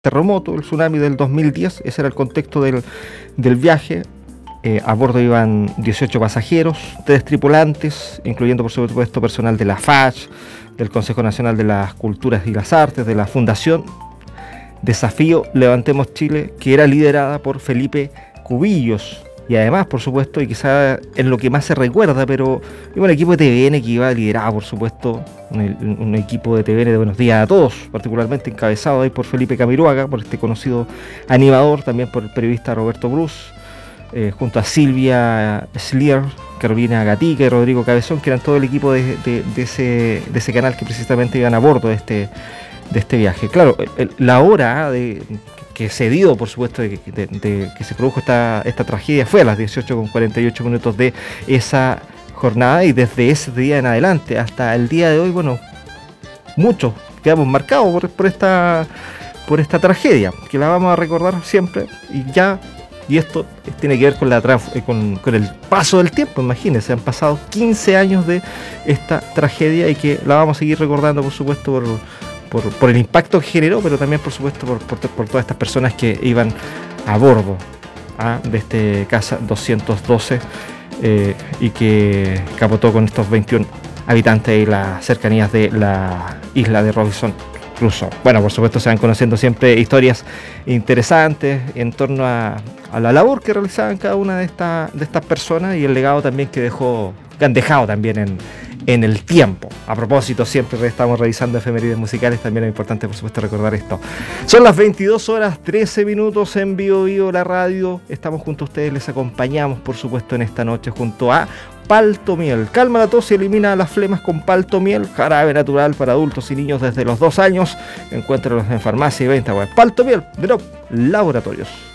terremoto, el tsunami del 2010. Ese era el contexto del viaje. A bordo iban 18 pasajeros, 3 tripulantes, incluyendo por supuesto personal de la FACH, del Consejo Nacional de las Culturas y las Artes, de la Fundación Desafío Levantemos Chile, que era liderada por Felipe Cubillos. Y además, por supuesto, y quizá es lo que más se recuerda, pero iba un equipo de TVN que iba liderado, por supuesto, un equipo de TVN de Buenos Días a Todos, particularmente encabezado ahí por Felipe Camiroaga, por este conocido animador, también por el periodista Roberto Bruce, junto a Silvia Slier, Carolina Gatica y Rodrigo Cabezón, que eran todo el equipo de ese canal que precisamente iban a bordo de este viaje. Claro, la hora que se dio, por supuesto, de que se produjo esta tragedia fue a las 18:48 de esa jornada, y desde ese día en adelante hasta el día de hoy, bueno, muchos quedamos marcados por esta tragedia, que la vamos a recordar siempre. Y esto tiene que ver con el paso del tiempo. Imagínense, han pasado 15 años de esta tragedia y que la vamos a seguir recordando, por supuesto, por el impacto que generó, pero también, por supuesto, por todas estas personas que iban a bordo de este Casa 212 y que capotó con estos 21 habitantes y las cercanías de la isla de Robinson Crusoe. Bueno, por supuesto, se van conociendo siempre historias interesantes en torno a la labor que realizaban cada una de estas personas y el legado también que han dejado también en el tiempo. A propósito, siempre estamos revisando efemérides musicales, también es importante, por supuesto, recordar esto. Son las 22:13 en Bio la radio. Estamos junto a ustedes, les acompañamos, por supuesto, en esta noche junto a Paltomiel. Calma la tos y elimina las flemas con Paltomiel, jarabe natural para adultos y niños desde los 2 años. Encuéntralos en farmacia y venta web. Paltomiel, de Laboratorios.